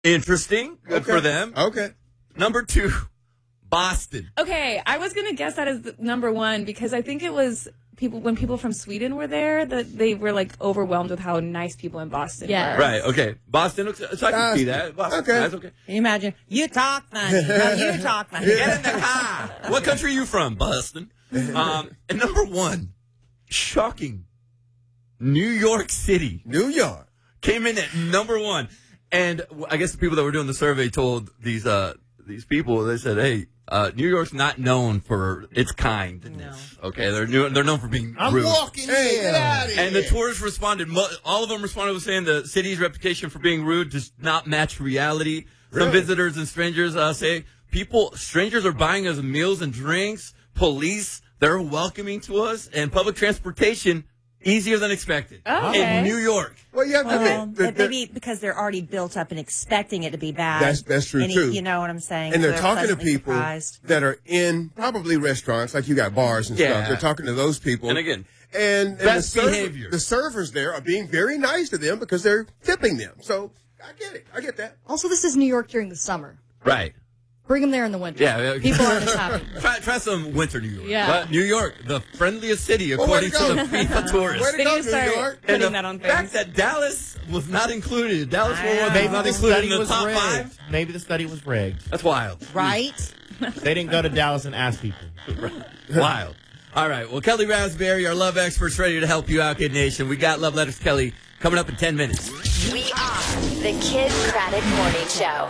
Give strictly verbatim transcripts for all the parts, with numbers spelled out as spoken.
Interesting. Good Okay. for them. Okay. Number two, Boston. Okay, I was gonna guess that as the number one because I think it was people when people from Sweden were there that they were like overwhelmed with how nice people in Boston Yeah. were. Right. Okay. Boston. So I can see that. Boston. Okay. That's okay. Can you imagine? You talk funny. No, you talk funny. Get in the car. What country are you from? Boston. Um, and number one, shocking, New York City New York. came in at number one. And I guess the people that were doing the survey told these uh, these people, they said, hey, uh, New York's not known for its kindness. No. Okay, they're new, they're known for being I'm rude. walking Hey, in. get out of here. And the tourists responded, mo- all of them responded with saying the city's reputation for being rude does not match reality. Some Really? visitors and strangers uh, say people, strangers are buying us meals and drinks. Police, they're welcoming to us. And public transportation, easier than expected. Okay. In New York. Well, you have to Well, be. they're- maybe because they're already built up and expecting it to be bad. That's- that's true, And too. You know what I'm saying? And So they're talking to pleasantly people surprised. that are in probably restaurants, like you got bars and Yeah. stuff. They're talking to those people. And again, and, and best the server- behavior. The servers there are being very nice to them because they're tipping them. So I get it. I get that. Also, this is New York during the summer. Right. Bring them there in the winter. Yeah, yeah. People aren't as happy. Try, try some winter New York. Yeah. But New York, the friendliest city Well, way according to to go. the FIFA tourists. Way to They go, need to New start York. putting And the that on fact things. that Dallas was not included. Dallas Fort Worth Maybe was not the included study in the was top rigged. five. Maybe the study was rigged. That's wild. Right? They didn't go to Dallas and ask people. Wild. All right. Well, Kelly Raspberry, our love expert's ready to help you out, Kid Nation. We got Love Letters Kelly coming up in ten minutes. We are the Kid Craddock Morning Show.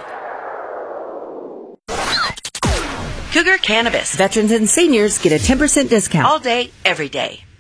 Cougar Cannabis. Veterans and seniors get a ten percent discount. All day, every day.